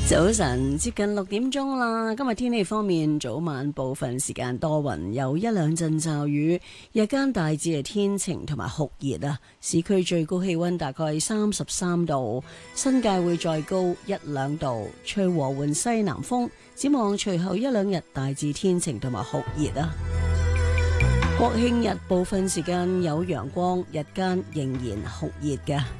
早晨，接近6點鐘啦。今日天氣方面，早晚部分時間多雲，有一兩陣驟雨。日間大致係天晴同埋酷熱啊。市區最高氣溫大概33度，新界會再高1-2度，吹和緩西南風。展望隨後一兩日大致天晴同埋酷熱啊。國慶日部分時間有陽光，日間仍然酷熱嘅。